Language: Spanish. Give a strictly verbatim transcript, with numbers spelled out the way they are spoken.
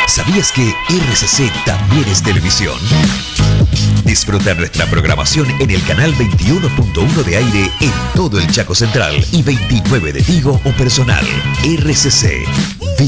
¿Sabías que R C C también es televisión? Disfruta nuestra programación en el canal veintiuno punto uno de aire en todo el Chaco Central y veintinueve de Tigo o Personal. R C C.